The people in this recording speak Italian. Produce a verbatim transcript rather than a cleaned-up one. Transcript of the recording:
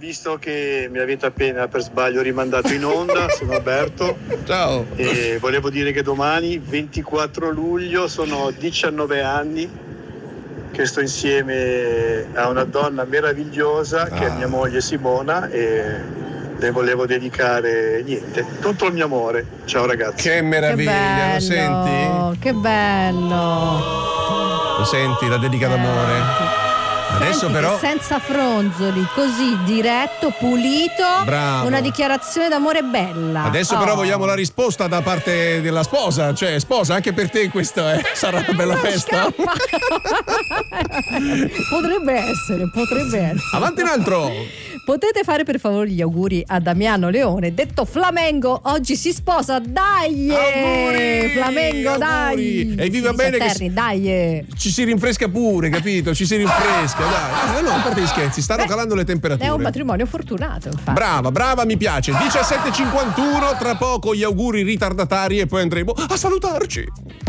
visto che mi avete appena per sbaglio rimandato in onda, sono Alberto. Ciao. E volevo dire che domani, ventiquattro luglio, sono diciannove anni che sto insieme a una donna meravigliosa che Ah. è mia moglie Simona e le volevo dedicare niente, tutto il mio amore. Ciao ragazzi. Che meraviglia, Che bello, lo senti? Che bello. Lo senti, la dedica d'amore? Adesso Senti però che senza fronzoli, così diretto, pulito, Bravo. una dichiarazione d'amore bella. Adesso Oh. però vogliamo la risposta da parte della sposa, cioè sposa anche per te questa eh? sarà una bella festa. Potrebbe essere, potrebbe essere. Avanti un altro. Potete fare per favore gli auguri a Damiano Leone, detto Flamengo, oggi si sposa, dai! Auguri, Flamengo, auguri. dai! E viva Si dice bene a che Terni, dai! Ci si rinfresca pure, capito? Ci si rinfresca, dai. Ah, no, a parte gli scherzi, stanno Beh, calando le temperature. È un matrimonio fortunato, infatti. Brava, brava, mi piace. diciassette e cinquantuno, tra poco gli auguri ritardatari e poi andremo a salutarci.